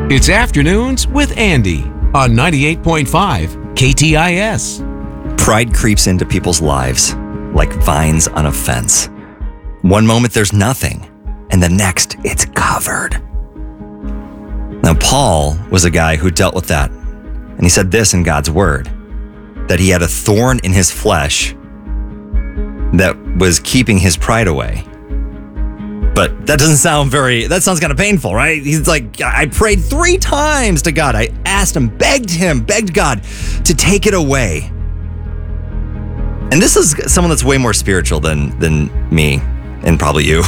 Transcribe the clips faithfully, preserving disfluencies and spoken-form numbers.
It's Afternoons with Andy on ninety-eight point five K T I S. Pride creeps into people's lives like vines on a fence. One moment there's nothing, and the next it's covered. Now, Paul was a guy who dealt with that, and he said this in God's word, that he had a thorn in his flesh that was keeping his pride away. But that doesn't sound very, that sounds kind of painful, right? He's like, I prayed three times to God. I asked him, begged him, begged God to take it away. And this is someone that's way more spiritual than, than me and probably you.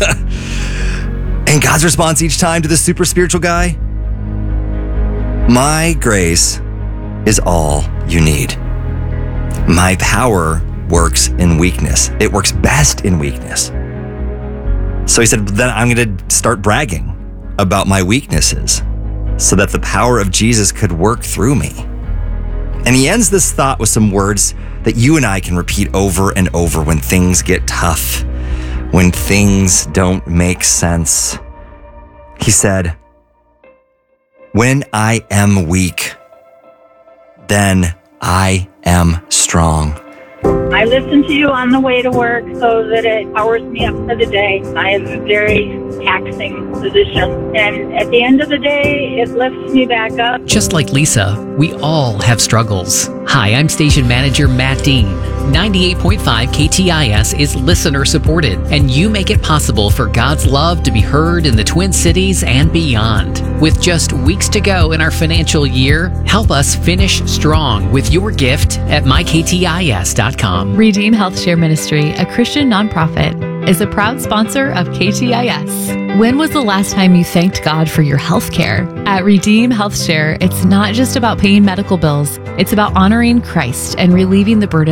And God's response each time to this super spiritual guy, my grace is all you need. My power works in weakness. It works best in weakness. So he said, then I'm going to start bragging about my weaknesses so that the power of Jesus could work through me. And he ends this thought with some words that you and I can repeat over and over when things get tough, when things don't make sense. He said, when I am weak, then I am strong. I listen to you on the way to work so that it powers me up for the day. I have a very taxing position. And at the end of the day, it lifts me back up. Just like Lisa, we all have struggles. Hi, I'm station manager Matt Dean. ninety-eight point five K T I S is listener supported, and you make it possible for God's love to be heard in the Twin Cities and beyond. With just weeks to go in our financial year, help us finish strong with your gift at my k t i s dot com. Redeem Health Share Ministry, a Christian nonprofit, is a proud sponsor of K T I S. When was the last time you thanked God for your health care? At Redeem Health Share, it's not just about paying medical bills. It's about honoring Christ and relieving the burden